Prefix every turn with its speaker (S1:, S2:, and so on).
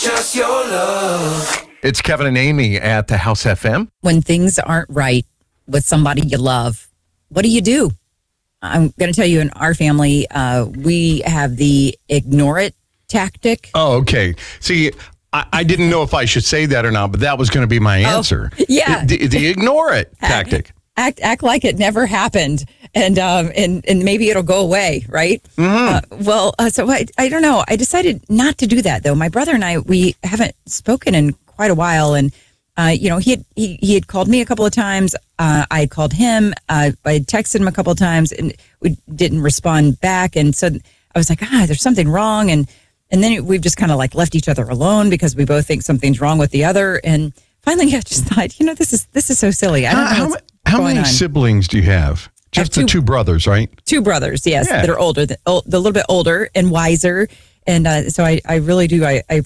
S1: just your love.
S2: It's Kevin and Amy at the House FM.
S3: When things aren't right with somebody you love, what do? I'm going to tell you, in our family, we have the ignore it tactic.
S2: Oh, okay. See, I didn't know if I should say that or not, but that was going to be my answer.
S3: Yeah.
S2: The ignore it tactic.
S3: Act like it never happened, and maybe it'll go away, right?
S2: Mm-hmm.
S3: So I don't know. I decided not to do that, though. My brother and I, we haven't spoken in quite a while, and he had called me a couple of times. I had called him. I had texted him a couple of times, and we didn't respond back. And so I was like, there's something wrong, and then we've just kind of like left each other alone because we both think something's wrong with the other. And finally, I just thought, this is so silly. I don't know.
S2: How many siblings do you have? Just the two brothers, right?
S3: Two brothers, yes,
S2: Yeah.
S3: that are older, a little bit older and wiser. And so I really do. I